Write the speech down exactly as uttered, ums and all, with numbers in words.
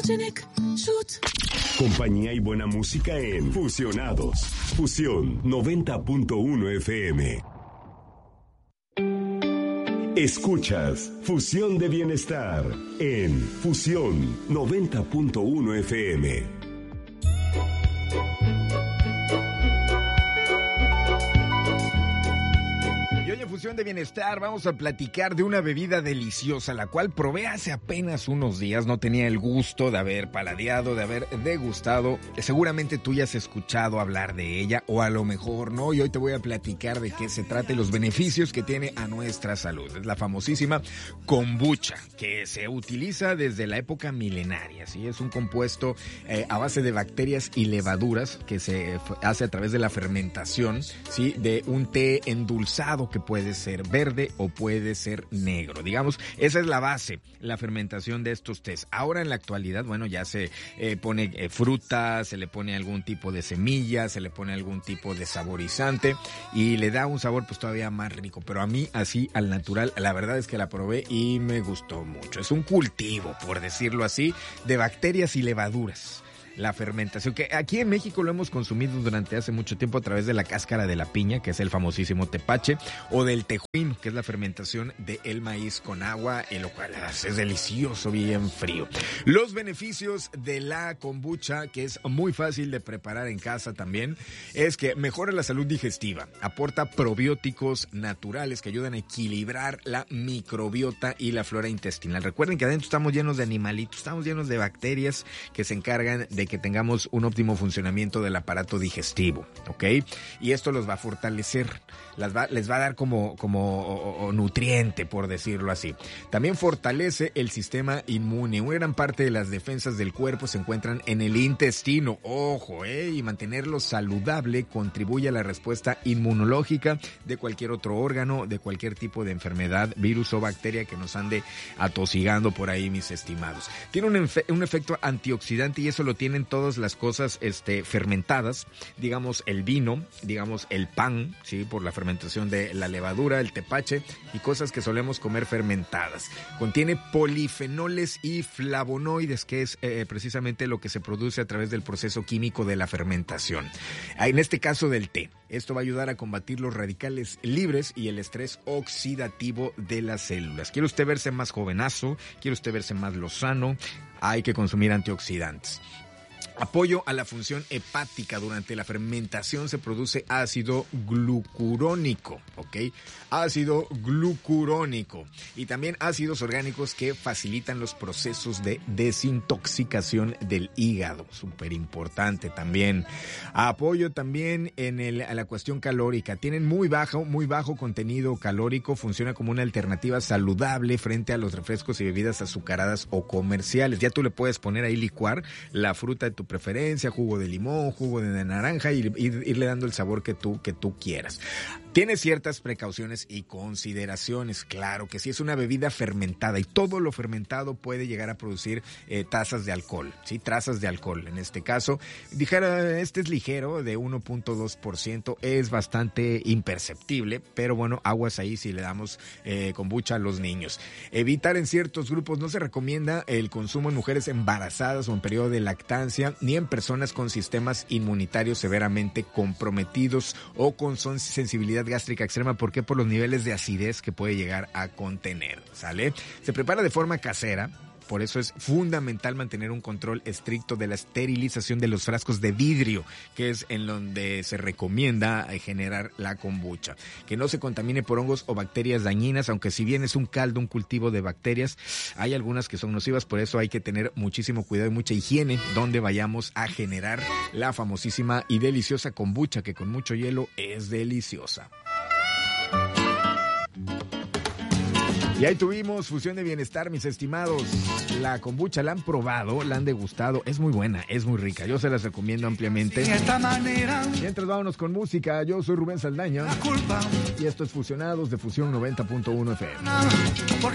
Compañía y buena música en Fusionados. Fusión noventa punto uno F M. Escuchas Fusión de Bienestar en Fusión noventa punto uno F M. Fusión de Bienestar, vamos a platicar de una bebida deliciosa, la cual probé hace apenas unos días. No tenía el gusto de haber paladeado, de haber degustado. Seguramente tú ya has escuchado hablar de ella, o a lo mejor no, y hoy te voy a platicar de qué se trata y los beneficios que tiene a nuestra salud. Es la famosísima kombucha, que se utiliza desde la época milenaria, ¿sí? Es un compuesto eh, a base de bacterias y levaduras que se hace a través de la fermentación, ¿sí? De un té endulzado que puede Puede ser verde o puede ser negro. Digamos, esa es la base, la fermentación de estos tés. Ahora en la actualidad, bueno, ya se eh, pone eh, fruta, se le pone algún tipo de semilla, se le pone algún tipo de saborizante y le da un sabor pues todavía más rico. Pero a mí, así al natural, la verdad es que la probé y me gustó mucho. Es un cultivo, por decirlo así, de bacterias y levaduras. La fermentación, que aquí en México lo hemos consumido durante hace mucho tiempo a través de la cáscara de la piña, que es el famosísimo tepache, o del tejuino, que es la fermentación del maíz con agua, en lo cual es delicioso, bien frío. Los beneficios de la kombucha, que es muy fácil de preparar en casa también, es que mejora la salud digestiva, aporta probióticos naturales que ayudan a equilibrar la microbiota y la flora intestinal. Recuerden que adentro estamos llenos de animalitos, estamos llenos de bacterias que se encargan de que tengamos un óptimo funcionamiento del aparato digestivo, ¿ok? Y esto los va a fortalecer, las va, les va a dar como, como o, o nutriente, por decirlo así. También fortalece el sistema inmune. Una gran parte de las defensas del cuerpo se encuentran en el intestino, ojo, ¿eh? Y mantenerlo saludable contribuye a la respuesta inmunológica de cualquier otro órgano, de cualquier tipo de enfermedad, virus o bacteria que nos ande atosigando por ahí, mis estimados. Tiene un, efe, un efecto antioxidante y eso lo tienen todas las cosas este, fermentadas, digamos el vino, digamos el pan, ¿sí? Por la fermentación de la levadura, el tepache y cosas que solemos comer fermentadas. Contiene polifenoles y flavonoides, que es eh, precisamente lo que se produce a través del proceso químico de la fermentación. En este caso del té, esto va a ayudar a combatir los radicales libres y el estrés oxidativo de las células. ¿Quiere usted verse más jovenazo? ¿Quiere usted verse más lozano? Hay que consumir antioxidantes. Apoyo a la función hepática. Durante la fermentación se produce ácido glucurónico, ¿ok? Ácido glucurónico. Y también ácidos orgánicos que facilitan los procesos de desintoxicación del hígado. Súper importante también. Apoyo también en el, a la cuestión calórica. Tienen muy bajo, muy bajo contenido calórico. Funciona como una alternativa saludable frente a los refrescos y bebidas azucaradas o comerciales. Ya tú le puedes poner ahí licuar la fruta de tu preferencia, jugo de limón, jugo de naranja y ir, irle dando el sabor que tú, que tú quieras. Tiene ciertas precauciones y consideraciones, claro que sí, es una bebida fermentada y todo lo fermentado puede llegar a producir eh, tasas de alcohol, ¿sí? Trazas de alcohol. En este caso, dijera, este es ligero, de uno punto dos por ciento, es bastante imperceptible, pero bueno, aguas ahí si le damos eh, kombucha a los niños. Evitar en ciertos grupos, no se recomienda el consumo en mujeres embarazadas o en periodo de lactancia, ni en personas con sistemas inmunitarios severamente comprometidos o con sensibilidad gástrica extrema. ¿Por qué? Por los niveles de acidez que puede llegar a contener, ¿sale? Se prepara de forma casera. Por eso es fundamental mantener un control estricto de la esterilización de los frascos de vidrio, que es en donde se recomienda generar la kombucha. Que no se contamine por hongos o bacterias dañinas, aunque si bien es un caldo, un cultivo de bacterias, hay algunas que son nocivas, por eso hay que tener muchísimo cuidado y mucha higiene donde vayamos a generar la famosísima y deliciosa kombucha, que con mucho hielo es deliciosa. Y ahí tuvimos Fusión de Bienestar, mis estimados. La kombucha la han probado, la han degustado. Es muy buena, es muy rica. Yo se las recomiendo ampliamente. De esta manera. Mientras vámonos con música, yo soy Rubén Saldaña. Y esto es Fusionados de Fusión noventa punto uno F M.